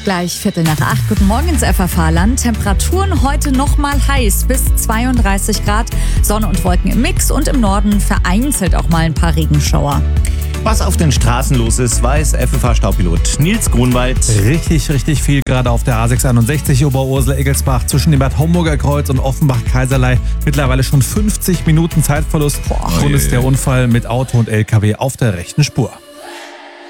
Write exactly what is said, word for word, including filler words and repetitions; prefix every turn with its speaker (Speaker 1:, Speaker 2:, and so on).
Speaker 1: Gleich Viertel nach acht. Guten Morgen ins F F H-Land. Temperaturen heute nochmal heiß bis zweiunddreißig Grad. Sonne und Wolken im Mix und im Norden vereinzelt auch mal ein paar Regenschauer.
Speaker 2: Was auf den Straßen los ist, weiß F F H-Staupilot Nils Grunwald.
Speaker 3: Richtig, richtig viel, gerade auf der A sechshunderteinundsechzig Oberursel-Eggelsbach zwischen dem Bad Homburger Kreuz und Offenbach-Kaiserlei. Mittlerweile schon fünfzig Minuten Zeitverlust. Grund ist der Unfall mit Auto und L K W auf der rechten Spur.